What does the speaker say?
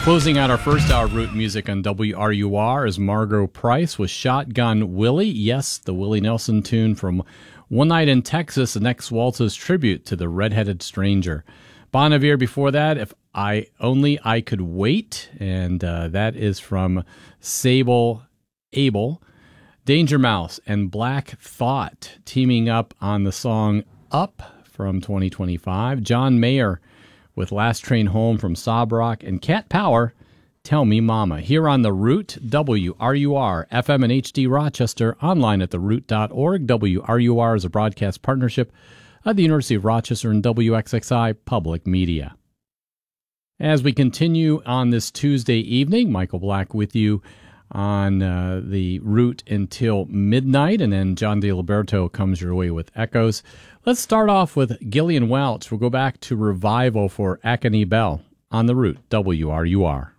Closing out our first hour of Root Music on WRUR is Margo Price with Shotgun Willie. Yes, the Willie Nelson tune from One Night in Texas, the next waltz's tribute to the Red-Headed Stranger. Bon Iver before that, If I Only I Could Wait, and that is from Sable Abel. Danger Mouse and Black Thought teaming up on the song Up from 2025. John Mayer with Last Train Home from Sob Rock, and Cat Power, Tell Me Mama, here on The Root, WRUR, FM and HD Rochester, online at theroot.org. WRUR is a broadcast partnership of the University of Rochester and WXXI Public Media. As we continue on this Tuesday evening, Michael Black with you on the Root until midnight, and then John DeLiberto comes your way with Echoes. Let's start off with Gillian Welch. We'll go back to Revival for Acony Bell on the Root, WRUR.